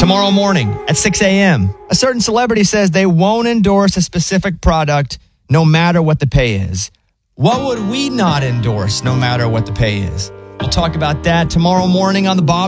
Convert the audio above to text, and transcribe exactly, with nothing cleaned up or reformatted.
Tomorrow morning at six a.m., a certain celebrity says they won't endorse a specific product no matter what the pay is. What would we not endorse no matter what the pay is? We'll talk about that tomorrow morning on the Bob